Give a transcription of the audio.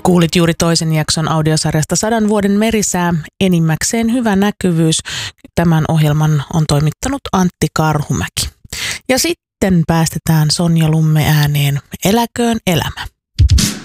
Kuulit juuri toisen jakson audiosarjasta 100 vuoden merisää, enimmäkseen hyvä näkyvyys. Tämän ohjelman on toimittanut Antti Karhumäki. Ja sitten päästetään Sonja Lumme ääneen Eläköön elämä.